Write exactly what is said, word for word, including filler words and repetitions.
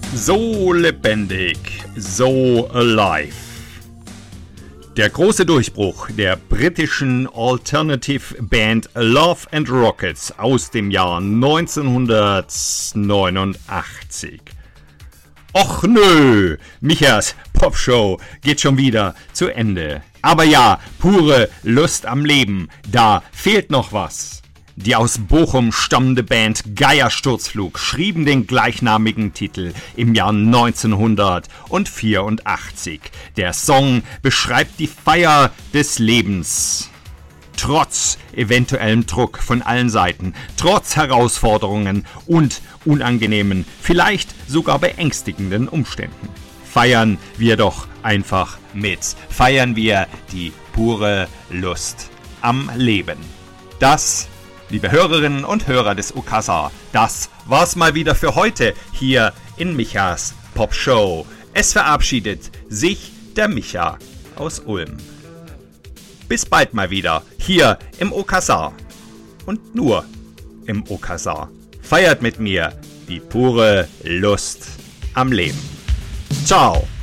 So lebendig, so alive. Der große Durchbruch der britischen Alternative Band Love and Rockets aus dem Jahr neunzehnhundertneunundachtzig. Och nö, Michas Popshow geht schon wieder zu Ende. Aber ja, pure Lust am Leben, da fehlt noch was. Die aus Bochum stammende Band Geiersturzflug schrieben den gleichnamigen Titel im Jahr neunzehnhundertvierundachtzig. Der Song beschreibt die Feier des Lebens. Trotz eventuellem Druck von allen Seiten, trotz Herausforderungen und unangenehmen, vielleicht sogar beängstigenden Umständen. Feiern wir doch einfach mit. Feiern wir die pure Lust am Leben. Das, liebe Hörerinnen und Hörer des Okasa, das war's mal wieder für heute hier in Michas Popshow. Es verabschiedet sich der Micha aus Ulm. Bis bald mal wieder hier im Okasa. Und nur im Okasa. Feiert mit mir die pure Lust am Leben. Ciao.